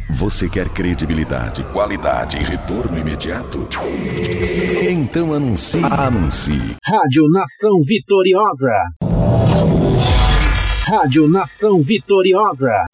Você quer credibilidade, qualidade e retorno imediato? Então anuncie. Rádio Nação Vitoriosa. Rádio Nação Vitoriosa.